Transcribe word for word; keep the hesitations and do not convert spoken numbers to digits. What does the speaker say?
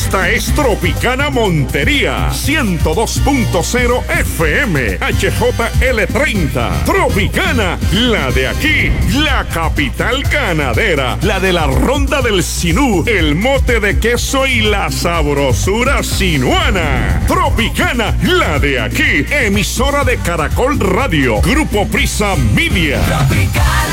Esta es Tropicana Montería, ciento dos punto cero F M, H J L treinta. Tropicana, la de aquí, la capital ganadera, la de la Ronda del Sinú, el mote de queso y la sabrosura sinuana. Tropicana, la de aquí, emisora de Caracol Radio, Grupo Prisa Media. Tropicana.